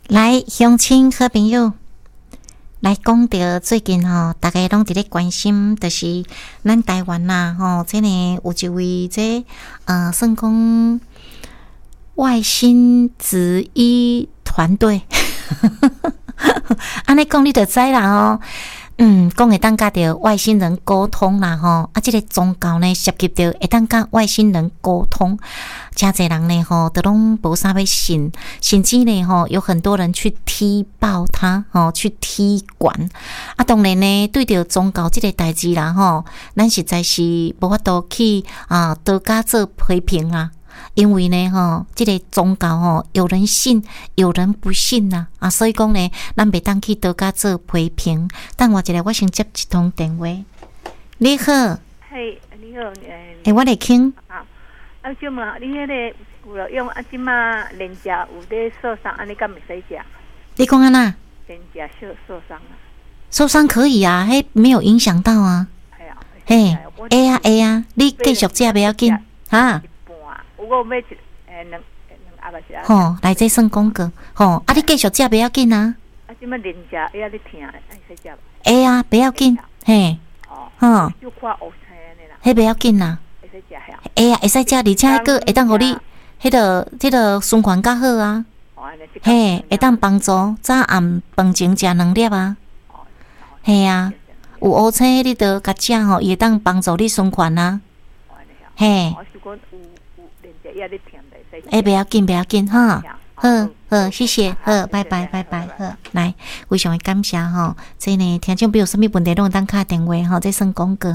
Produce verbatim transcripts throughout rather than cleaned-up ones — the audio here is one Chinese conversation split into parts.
来，乡亲好朋友，来讲到最近吼，大家拢伫咧关心，就是咱台湾呐，吼，这呢有一位这呃，算讲外星子医团队，安尼讲你就知啦吼。嗯，讲会当甲着外星人沟通啦吼，啊，这个宗教呢涉及到会当甲外星人沟通，真侪人呢吼，都拢无啥要信，甚至呢吼，有很多人去踢爆他吼，去踢馆。啊，当然呢，对着宗教这个代志啦吼，咱实在是无法度去啊，多加做批评啊。因为呢，吼，这个宗教吼，有人信，有人不信呐、啊，啊，所以讲呢，咱袂当去多加做批评。等我一下，我先接一通电话。你好， 嘿，你好，诶、 欸，我来听。 啊，啊，就问你迄、那个有用啊，即马连假有咧受伤，安尼敢袂使食？ 你讲安那？ 连假受受伤啊？ 受伤可以啊，嘿，没有影响到啊。 系啊， 嘿，会啊会啊，你继续食袂要紧，哈。 我买一诶两两盒仔食。 吼，来这算广告，吼，啊，你继续食袂要紧啊。 啊，即马连假会啊，你听，会使食无？ 会啊，袂要紧，嘿， 哦， 吼， 就看乌青安尼啦。 迄袂要紧啦。 会使食遐。 会啊，会使食，而且迄个会当互你，迄个迄个循环较好啊。 哦，安尼。 嘿，会当帮助早暗饭前食两粒啊。 哦。 嘿啊，有乌青你着甲食吼，伊会当帮助你循环啊。 哦，安尼啊。 嘿。 我是讲有有连假也咧听袂使。 诶，袂要紧，袂要紧哈。好好，谢谢，好，拜拜，拜拜，好，来，非常感谢吼，这呢，听众朋友有啥物问题拢当打电话吼，这算广告。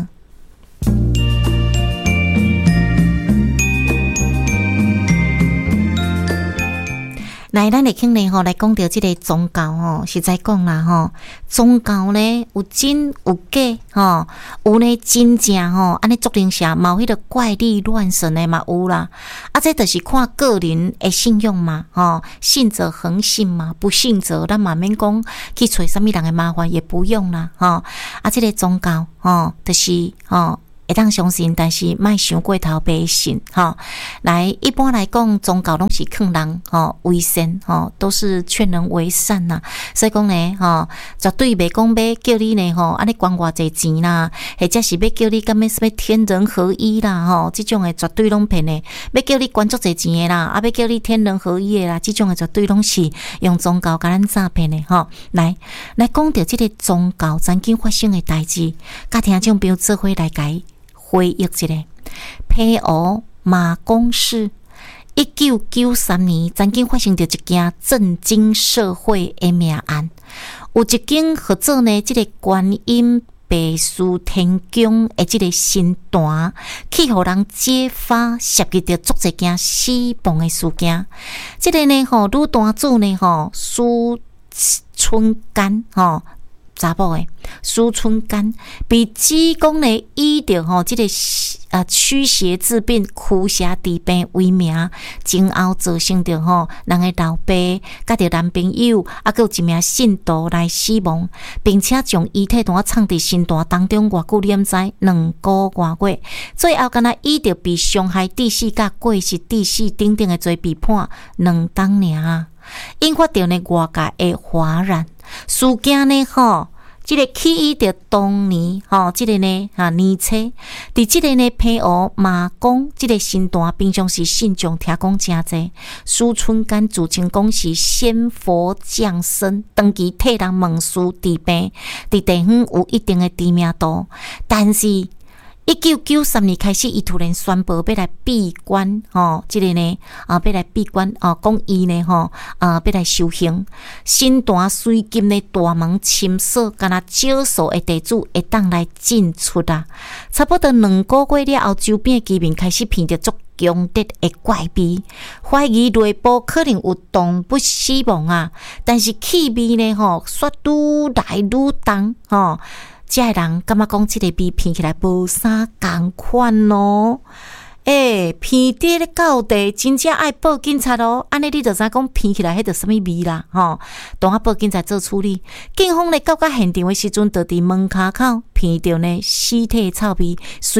来，咱来听呢吼，来讲到这个宗教吼，实在讲啦吼，宗教呢有真有假吼，有呢真正吼，安尼作灵社嘛有迄个怪力乱神的嘛有啦，啊，这就是看个人的信用嘛，吼，信则恒信嘛，不信则咱嘛免讲去找什么人的麻烦，也不用啦，吼，啊，这个宗教吼，就是吼。会当相信，但是莫伤过头迷信哈。来，一般来讲，宗教拢是劝人吼为善吼，都是劝人为善呐。所以讲呢，吼绝对袂讲要叫你呢吼，安尼捐偌济钱啦，或者是要叫你干咩什么天人合一啦吼，这种诶绝对拢骗诶。要叫你捐足济钱诶啦，啊要叫你天人合一诶啦，这种诶绝对拢是用宗教甲咱诈骗诶吼。来，来讲到这个宗教曾经发生诶代志，甲听众朋友做伙来解。回忆一下，佩俄马公市一九九三年曾经发生着一件震惊社会的命案，有一间合作呢，这个观音白树天宫的这个神坛，去互人揭发涉及着足一件死亡的事件。这个呢，吼女坛主呢，吼苏春干，吼。查某诶，苏春干被指讲呢，以着吼即个啊驱邪治病、驱邪治病为名，前后造成着吼人诶老爸甲着男朋友，啊，佮有一名信徒来死亡，并且将遗体单藏伫神坛当中偌久，你毋知两个外月，最后敢若以着被伤害致死甲过失致死等等诶罪被判两当尔，引发着呢外界诶哗然。事件呢，吼，这个起于着当年，吼，这个呢，啊，年初，伫这个呢，平湖马公，这个神坛平常是信众听讲真济。苏春干自称讲是仙佛降生，长期替人问事治病，伫地方有一定的知名度，但是。一九九三年开始，伊突然宣布要来闭关，吼，这个呢，啊，要来闭关，啊，讲伊呢，吼，啊，要来修行。神坛随今呢，大门深锁，敢若少数的地主会当来进出啊。差不多两个月了后，周边的居民开始闻到足强烈的怪味，怀疑内部可能有动物死亡啊。但是气味呢，吼，却愈来愈重，吼。这个人感觉讲，这个味闻起来无啥共款咯。诶、欸，闻伫咧到地，真正爱报警察咯。安尼你就知讲闻起来迄个什么味啦，吼，当下报警察做处理。警方咧到达现场的时阵，就伫门骹口闻到呢尸体臭味，随即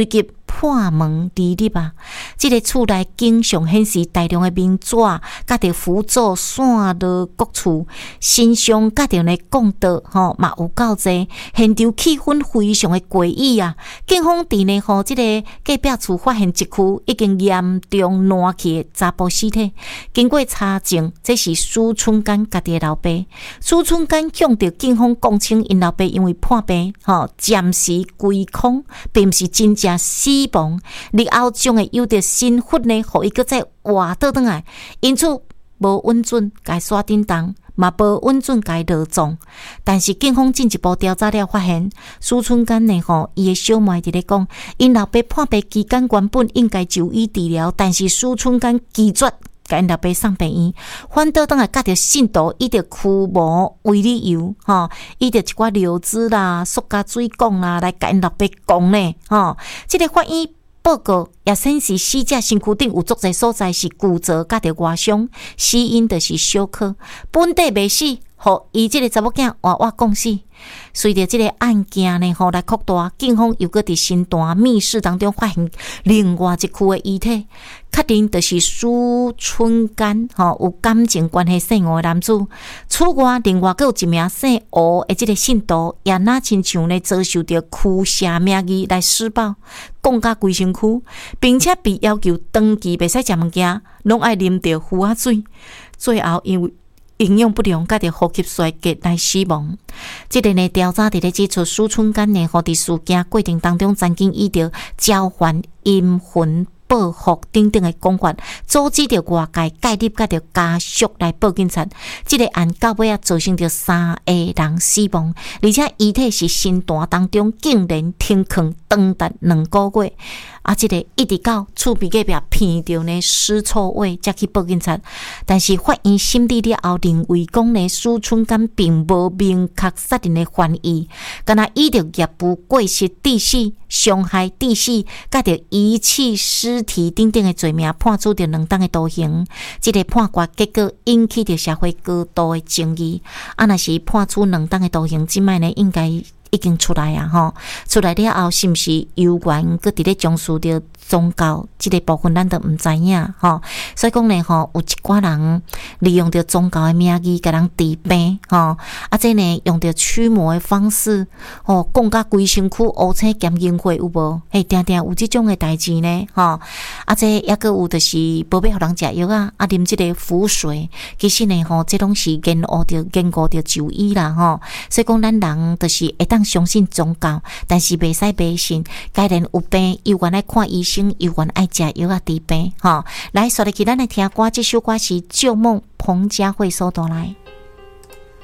破门而入啊！即、這個厝內經常顯示大量的名紙，甲着符咒散落各處，身上甲着呢講道吼，嘛有夠濟，現場氣氛非常的詭異啊！警方佇呢吼，即個隔壁厝發現一具已經嚴重爛去的查甫屍體，經過查證，這是蘇春干家己的老爸。蘇春干向着警方講清，因老爸因為破病吼，暫時歸空，並毋是真正死亡。日後將會有着身份呢，互伊擱再活倒轉來，因此無允准該刷叮當，嘛無允准該落葬。但是警方進一步調查了，發現蘇春干呢吼，伊的小妹佇咧講，因老爸破病期間原本應該就醫治療，但是蘇春干拒絕甲因老爸送病院，反倒轉來甲着信徒以着驅魔為理由，吼，以着一寡流子啦、塑膠水管啦來甲因老爸講呢，吼，即、這個法醫報告也顯示死者身軀頂有足儕所在是骨折甲着外傷，死因就是小可，本地未死，互伊即個查某囝活活講死。隨着即個案件呢，後來擴大，警方又擱佇新段密室當中發現另外一具的遺體，確定就是蘇春干吼有感情關係姓吳的男子。此外，另外閣有一名姓吳的即個信徒，也若親像呢遭受到驅邪名義來施暴，講甲規身軀，並且被要求長期袂使食物件，攏愛啉着符仔水，最後因為營養不良，甲着呼吸衰竭來死亡。即個呢調查佇咧指出，蘇春干呢，互佇事件過程當中，曾經以着交還陰魂報復等等的講法，阻止着外界介入，甲着家屬來報警察。即、這個案到尾啊，造成着三個人死亡，而且遺體是新段當中竟然停放長達兩個月。啊，即、這個一直到厝邊隔壁聞到呢屍臭味，才去報警察。但是法醫審理了後，認為講呢蘇春干並無明確殺人的犯意，敢若以着業務過失致死、傷害致死，甲着遺棄屍體等等的罪名，判處着兩檔的徒刑。即、這個判決結果引起着社會高度的爭議。啊，若是判處兩檔的徒刑，即擺呢應該已經出來啊，吼！出來了後，是毋是有關擱佇咧從事着宗教即個部分，咱都毋知影，吼。所以講呢，吼，有一寡人利用着宗教的名義，甲人治病，吼。啊，即呢用着驅魔的方式，吼，講甲規身軀烏青兼淫穢有無？嘿，定定有即種的代志呢，吼。啊，即抑閣有就是無要互人食藥啊，啊，啉即個符水，其實呢，吼，即攏是延誤着、延誤着就醫啦，吼。所以講，咱人就是會當相信宗教，但是袂使迷信。該人有病，又願來看醫生，又願愛食藥啊治病，吼。來，說嚟去咱來聽歌，這首歌是《舊夢》，彭佳慧所帶來。